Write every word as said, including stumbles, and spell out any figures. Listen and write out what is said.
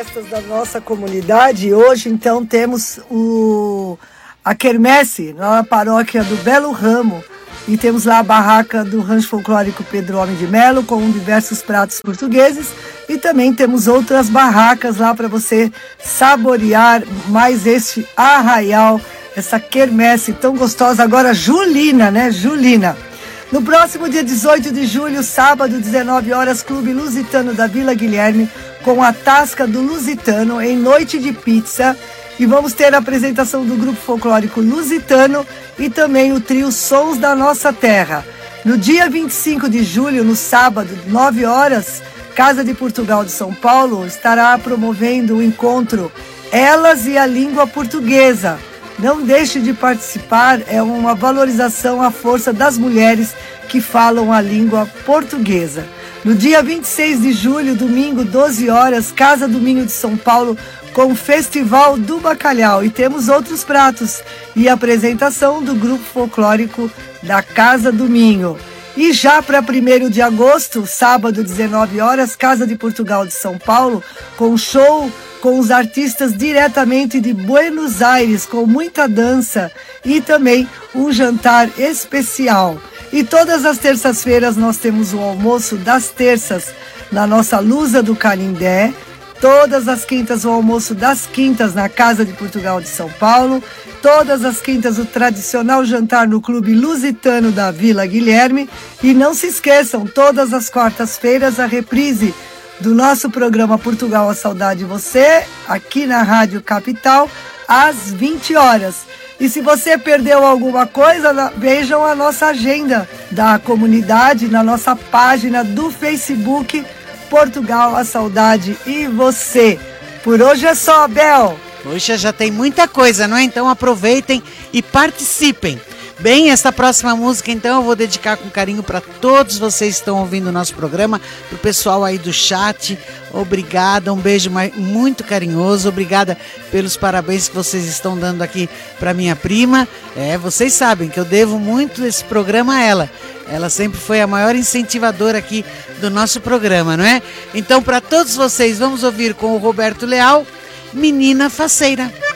festas da nossa comunidade. Hoje, então, temos o, a quermesse na paróquia do Belo Ramo. E temos lá a barraca do Rancho Folclórico Pedro Homem de Melo, com diversos pratos portugueses. E também temos outras barracas lá para você saborear mais este arraial, essa quermesse tão gostosa. Agora, julina, né? Julina. No próximo dia dezoito de julho, sábado, dezenove horas, Clube Lusitano da Vila Guilherme, com a Tasca do Lusitano, em noite de pizza. E vamos ter a apresentação do Grupo Folclórico Lusitano e também o trio Sons da Nossa Terra. No dia vinte e cinco de julho, no sábado, nove horas, Casa de Portugal de São Paulo estará promovendo o encontro Elas e a Língua Portuguesa. Não deixe de participar, é uma valorização à força das mulheres que falam a língua portuguesa. No dia vinte e seis de julho, domingo, doze horas, Casa do Minho de São Paulo, com o Festival do Bacalhau. E temos outros pratos e apresentação do Grupo Folclórico da Casa do Minho. E já para primeiro de agosto, sábado, dezenove horas, Casa de Portugal de São Paulo, com show com os artistas diretamente de Buenos Aires, com muita dança e também um jantar especial. E todas as terças-feiras nós temos o almoço das terças na nossa Lusa do Canindé. Todas as quintas, o almoço das quintas na Casa de Portugal de São Paulo. Todas as quintas, o tradicional jantar no Clube Lusitano da Vila Guilherme. E não se esqueçam, todas as quartas-feiras, a reprise do nosso programa Portugal, a Saudade de Você, aqui na Rádio Capital, às vinte horas. E se você perdeu alguma coisa, vejam a nossa agenda da comunidade na nossa página do Facebook, Portugal, a Saudade e Você. Por hoje é só, Bel. Poxa, já tem muita coisa, não é? Então aproveitem e participem. Bem, esta próxima música, então, eu vou dedicar com carinho para todos vocês que estão ouvindo o nosso programa, para o pessoal aí do chat. Obrigada, um beijo muito carinhoso, obrigada pelos parabéns que vocês estão dando aqui para minha prima. É, vocês sabem que eu devo muito esse programa a ela. Ela sempre foi a maior incentivadora aqui do nosso programa, não é? Então, para todos vocês, vamos ouvir com o Roberto Leal, Menina Faceira.